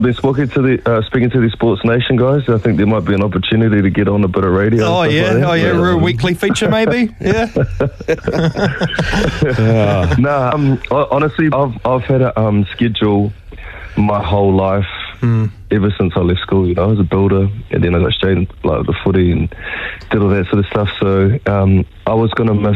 been speaking to the Sports Nation guys. I think there might be an opportunity to get on a bit of radio. Oh yeah, a weekly feature maybe. Yeah. Honestly, I've had a schedule my whole life ever since I left school. You know, I was a builder, and then I got straight into the footy and did all that sort of stuff. So I was going to miss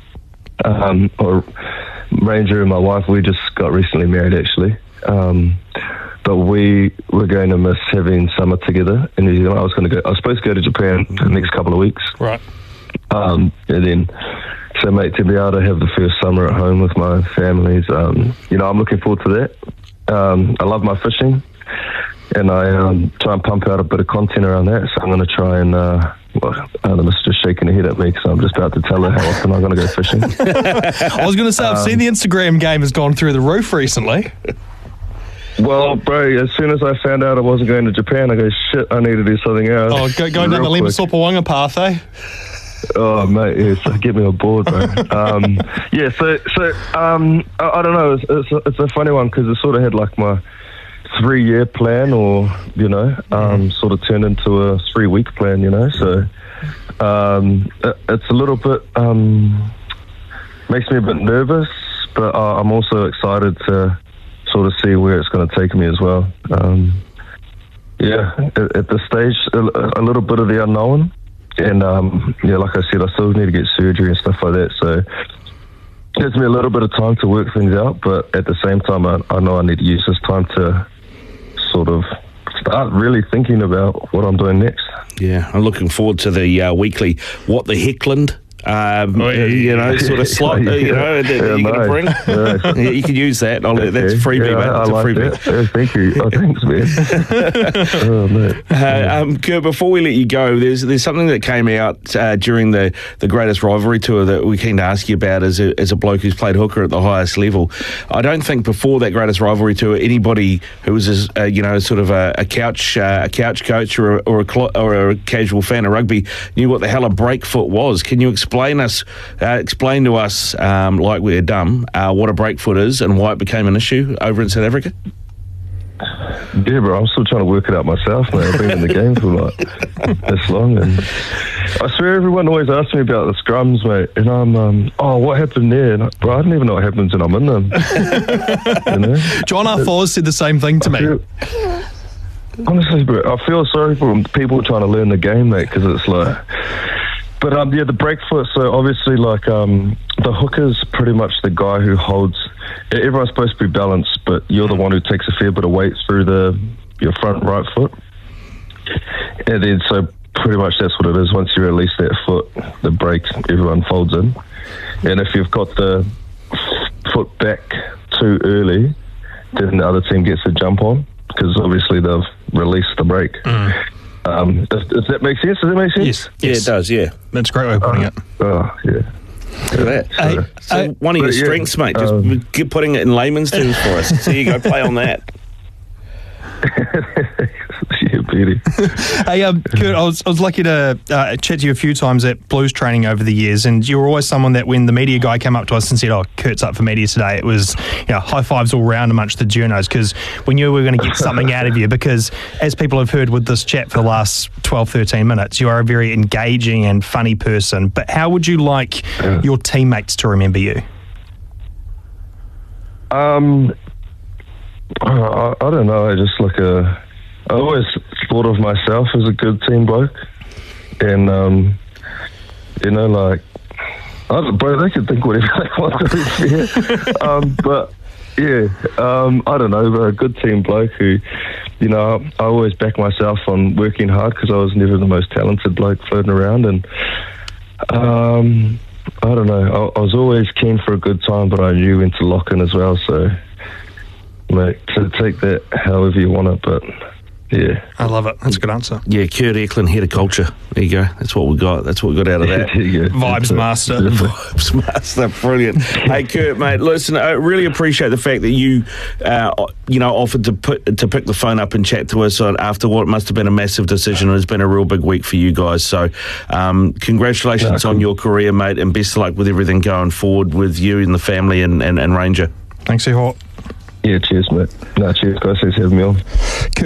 Ranger and my wife. We just got recently married, actually. But we were going to miss having summer together in New Zealand. I was supposed to go to Japan for the next couple of weeks. Right. And then, so mate, to be able to have the first summer at home with my families, you know, I'm looking forward to that. I love my fishing, and I try and pump out a bit of content around that. So I'm going to try and, the missus just shaking her head at me because I'm just about to tell her how often I'm going to go fishing. I was going to say, I've seen the Instagram game has gone through the roof recently. Well, bro, as soon as I found out I wasn't going to Japan, I go, shit, I need to do something else. Oh, going down the Lemsopawanga path, eh? Oh, mate, yes, get me on board, bro. I don't know, it's a funny one because it sort of had like my 3-year plan, or, you know, sort of turned into a 3-week plan, you know, so it's a little bit, makes me a bit nervous, but I'm also excited to sort of see where it's going to take me as well. At this stage, a little bit of the unknown, and like I said, I still need to get surgery and stuff like that, so it gives me a little bit of time to work things out, but at the same time, I know I need to use this time to sort of start really thinking about what I'm doing next. Yeah, I'm looking forward to the weekly What the Heckland. You know, sort of slot, you know, that you're going to bring. Yeah, you can use that. That's a freebie, mate. That's a freebie. Thank you. Oh, thanks, man. Kurt, before we let you go, there's something that came out during the Greatest Rivalry Tour that we're keen to ask you about as a bloke who's played hooker at the highest level. I don't think before that Greatest Rivalry Tour anybody who was sort of a couch coach or a casual fan of rugby knew what the hell a breakfoot was. Can you explain to us, like we're dumb, what a breakfoot is and why it became an issue over in South Africa? Yeah, bro, I'm still trying to work it out myself, man. I've been in the game for like this long, and I swear everyone always asks me about the scrums, mate, and I'm, what happened there? And bro, I don't even know what happens when I'm in them. You know? John R. Fours said the same thing to me. Honestly, bro, I feel sorry for people trying to learn the game, mate, because it's like... But the breakfoot, so obviously like the hooker's pretty much the guy who holds, everyone's supposed to be balanced, but you're the one who takes a fair bit of weight through your front right foot. And then so pretty much that's what it is. Once you release that foot, the break, everyone folds in. And if you've got the foot back too early, then the other team gets a jump on, because obviously they've released the break. Does that make sense? Yes. Yeah, it does, yeah. That's a great way of putting it. Oh, yeah. Look at that. So one of your strengths, mate, just keep putting it in layman's terms for us. So you go play on that. Yeah, beauty. Hey, Kurt, I was lucky to chat to you a few times at Blues training over the years, and you were always someone that when the media guy came up to us and said, Kurt's up for media today, it was high fives all round amongst the journos, because we knew we were going to get something out of you, because as people have heard with this chat for the last 12, 13 minutes, you are a very engaging and funny person. But how would you like your teammates to remember you? I don't know. I just I always thought of myself as a good team bloke, and bro, they can think whatever they want to be. But yeah, I don't know, a good team bloke who, I always back myself on working hard, because I was never the most talented bloke floating around, and I don't know. I was always keen for a good time, but I knew when to lock in as well. So, mate, to take that however you want it, but yeah. I love it. That's a good answer. Yeah, Kurt Eklund, head of culture. There you go. That's what we got. That's what we got out of that. Vibes master. Vibes master. Brilliant. Hey, Kurt, mate, listen, I really appreciate the fact that you, offered to pick the phone up and chat to us after what must have been a massive decision. It's been a real big week for you guys. So, congratulations on your career, mate, and best of luck with everything going forward with you and the family and Ranger. Thanks, Hawk. Yeah, cheers, mate. No, cheers, guys. Thanks for having me on.